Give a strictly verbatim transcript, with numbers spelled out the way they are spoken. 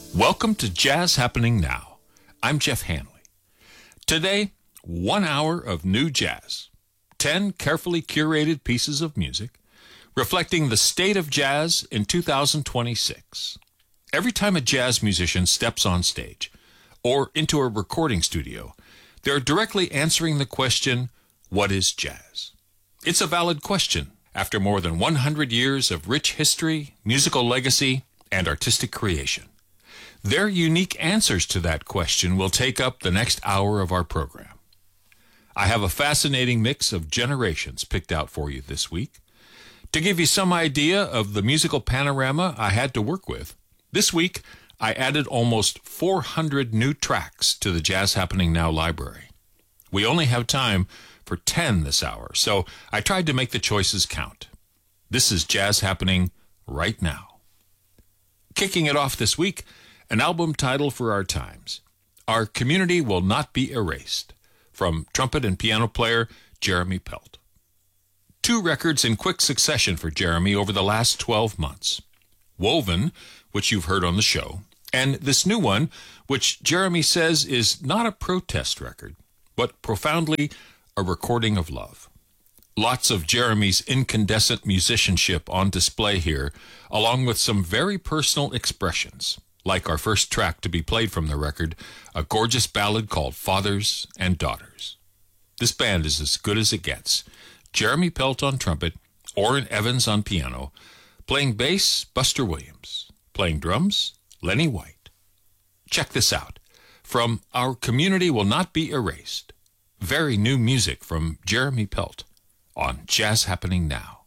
Welcome to Jazz Happening Now. I'm Jeff Hanley. Today, one hour of new jazz, ten carefully curated pieces of music, reflecting the state of jazz in two thousand twenty-six. Every time a jazz musician steps on stage or into a recording studio, they're directly answering the question, what is jazz? It's a valid question after more than one hundred years of rich history, musical legacy, and artistic creation. Their unique answers to that question will take up the next hour of our program. I have a fascinating mix of generations picked out for you this week. To give you some idea of the musical panorama I had to work with, this week I added almost four hundred new tracks to the Jazz Happening Now library. We only have time for ten this hour, so I tried to make the choices count. This is Jazz Happening right now. Kicking it off this week, an album title for our times, Our Community Will Not Be Erased, from trumpet and piano player Jeremy Pelt. Two records in quick succession for Jeremy over the last twelve months. Woven, which you've heard on the show, and this new one, which Jeremy says is not a protest record, but profoundly a recording of love. Lots of Jeremy's incandescent musicianship on display here, along with some very personal expressions, like our first track to be played from the record, a gorgeous ballad called Fathers and Daughters. This band is as good as it gets. Jeremy Pelt on trumpet, Orrin Evans on piano, playing bass, Buster Williams, playing drums, Lenny White. Check this out. From Our Community Will Not Be Erased, very new music from Jeremy Pelt on Jazz Happening Now.